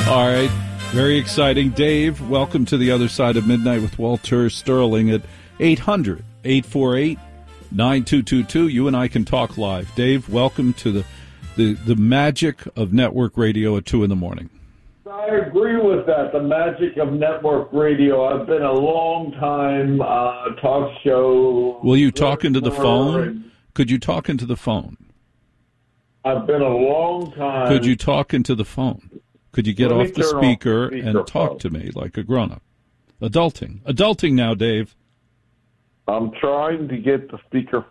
All right. Very exciting. Dave, welcome to the other side of midnight with Walter Sterling at 800-848-9222. You and I can talk live. Dave, welcome to the magic of network radio at 2 in the morning. I agree with that, the magic of network radio. I've been a long time talk show. Will you talk into the phone? Could you talk into the phone? I've been a long time. Could you talk into the phone? Could you get off the speaker and talk to me like a grown-up? Adulting now, Dave. I'm trying to get the speaker